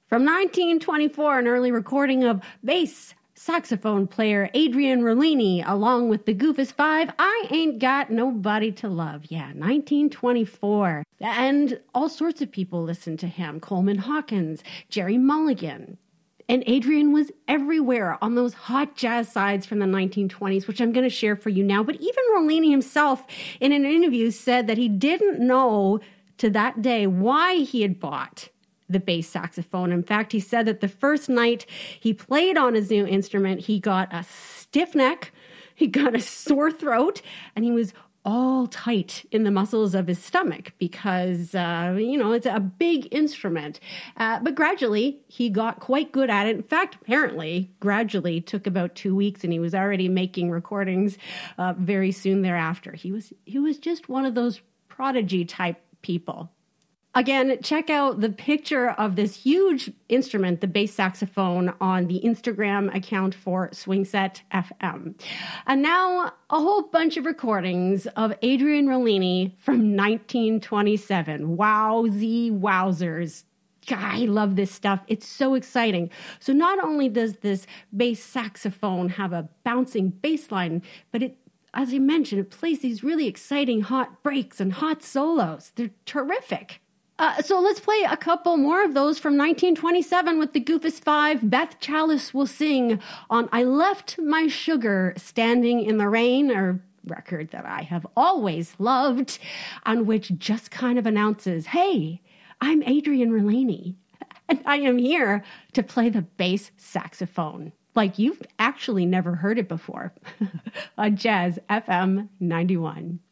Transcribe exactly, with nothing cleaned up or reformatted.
From nineteen twenty-four, an early recording of bass saxophone player Adrian Rollini, along with the Goofus Five, I Ain't Got Nobody to Love. Yeah, nineteen twenty-four. And all sorts of people listened to him. Coleman Hawkins, Jerry Mulligan. And Adrian was everywhere on those hot jazz sides from the nineteen twenties, which I'm going to share for you now. But even Rollini himself, in an interview, said that he didn't know to that day why he had bought the bass saxophone. In fact, he said that the first night he played on his new instrument, he got a stiff neck, he got a sore throat, and he was all tight in the muscles of his stomach because, uh, you know, it's a big instrument. Uh, but gradually, he got quite good at it. In fact, apparently, gradually took about two weeks, and he was already making recordings uh, very soon thereafter. He was he was just one of those prodigy type people. Again, check out the picture of this huge instrument, the bass saxophone, on the Instagram account for Swingset F M. And now a whole bunch of recordings of Adrian Rollini from nineteen twenty-seven. Wowzy wowzers. God, I love this stuff. It's so exciting. So not only does this bass saxophone have a bouncing bass line, but it, as I mentioned, it plays these really exciting hot breaks and hot solos. They're terrific. Uh, so let's play a couple more of those from nineteen twenty-seven with the Goofus Five. Beth Chalice will sing on I Left My Sugar Standing in the Rain, a record that I have always loved, on which just kind of announces, hey, I'm Adrian Rollini, and I am here to play the bass saxophone. Like you've actually never heard it before. On Jazz F M ninety-one.